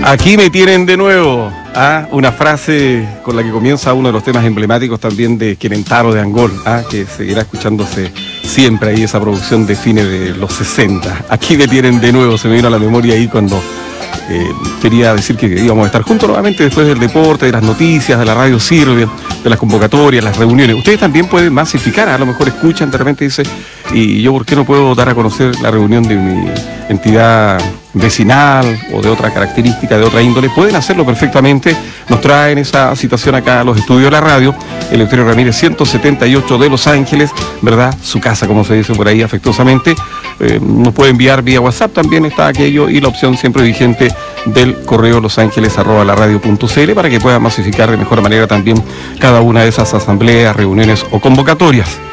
Aquí me tienen de nuevo. Una frase con la que comienza uno de los temas emblemáticos también de Querentaro de Angol, que seguirá escuchándose siempre ahí, esa producción de fines de los 60. Aquí me tienen de nuevo, se me vino a la memoria ahí cuando quería decir que íbamos a estar juntos nuevamente después del deporte, de las noticias, de la radio Sirve, de las convocatorias, las reuniones. Ustedes también pueden masificar, a lo mejor escuchan, de repente dice, y yo por qué no puedo dar a conocer la reunión de mi entidad vecinal o de otra característica, de otra índole. Pueden hacerlo perfectamente. Nos traen esa situación acá a los estudios de la radio, Eleuterio Ramírez 178 de Los Ángeles, ¿verdad? Su casa, como se dice por ahí afectuosamente. Nos puede enviar vía WhatsApp, también está aquello, y la opción siempre vigente del correo losangeles@laradio.cl para que puedan masificar de mejor manera también cada una de esas asambleas, reuniones o convocatorias.